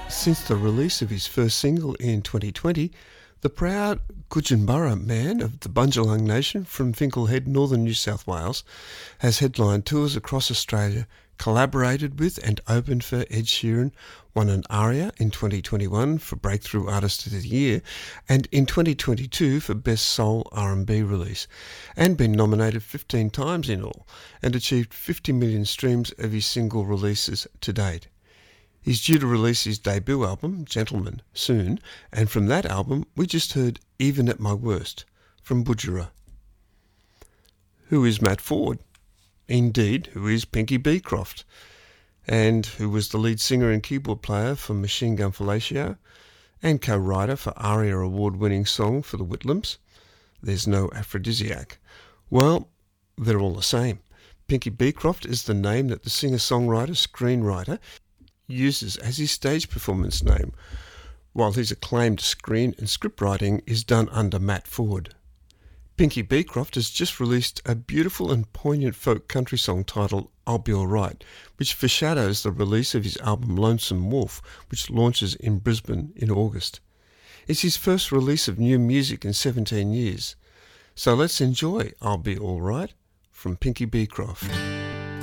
Since the release of his first single in 2020, the proud Gudjunburra man of the Bundjalung Nation from Finklehead, northern New South Wales, has headlined tours across Australia, collaborated with and opened for Ed Sheeran, won an ARIA in 2021 for Breakthrough Artist of the Year, and in 2022 for Best Soul R&B Release, and been nominated 15 times in all, and achieved 50 million streams of his single releases to date. He's due to release his debut album, Gentleman, soon, and from that album we just heard Even at My Worst, from Budjerah. Who is Matt Forde? Indeed, who is Pinky Beecroft? And who was the lead singer and keyboard player for Machine Gun Fellatio, and co-writer for ARIA award-winning song for the Whitlams, There's No Aphrodisiac? Well, they're all the same. Pinky Beecroft is the name that the singer-songwriter-screenwriter uses as his stage performance name, while his acclaimed screen and script writing is done under Matt Forde. Pinky Beecroft has just released a beautiful and poignant folk country song titled I'll Be Alright, which foreshadows the release of his album Lonesome Wolf, which launches in Brisbane in August. It's his first release of new music in 17 years. So let's enjoy I'll Be Alright from Pinky Beecroft.